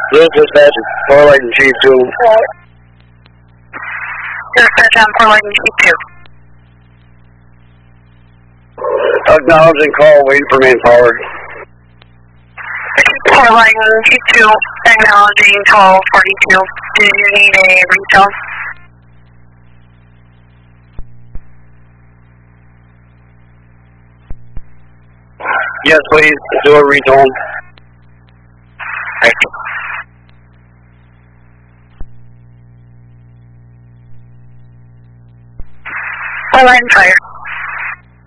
This dispatch is Fort Light and Chief 2. Dispatch on Fort Light and Chief 2. Acknowledging call, waiting for manpower. Fort Light and Chief 2, acknowledging call 42. Do you need a retone? Yes, please. Do a retone. Thank you. Fort Light and Fire.